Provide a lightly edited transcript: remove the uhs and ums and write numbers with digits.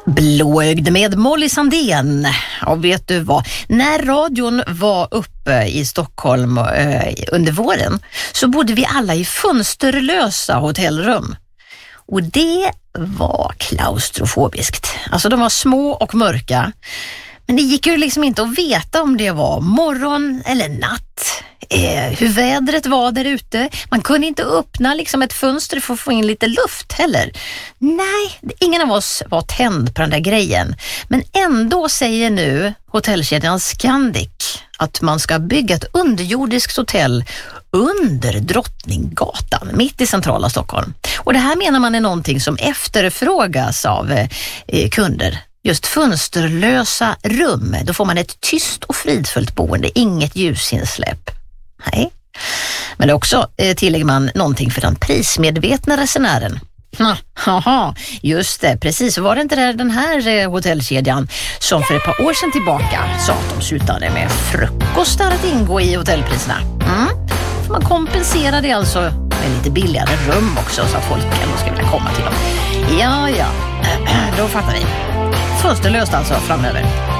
Blåögd med Molly Sandén. Och vet du vad? När radion var uppe i Stockholm under våren så bodde vi alla i fönsterlösa hotellrum. Och det var klaustrofobiskt. Alltså de var små och mörka. Men det gick ju liksom inte att veta om det var morgon eller natt. Hur vädret var där ute. Man kunde inte öppna liksom ett fönster för att få in lite luft heller. Nej, ingen av oss var tänd på den där grejen. Men ändå säger nu hotellkedjan Scandic att man ska bygga ett underjordiskt hotell under Drottninggatan, mitt i centrala Stockholm. Och det här menar man är någonting som efterfrågas av kunder. Just fönsterlösa rum, då får man ett tyst och fridfullt boende, inget ljusinsläpp. Nej. Men det också tillägger man någonting för den prismedvetna resenären. Haha, just det, precis. Var det inte där den här hotellkedjan som för ett par år sedan tillbaka sa att de slutade med frukostar att ingå i hotellpriserna? Får man kompensera det alltså med lite billigare rum också så att folk ändå ska vilja komma till dem. Ja, då fattar vi. Fönsterlöst alltså framöver.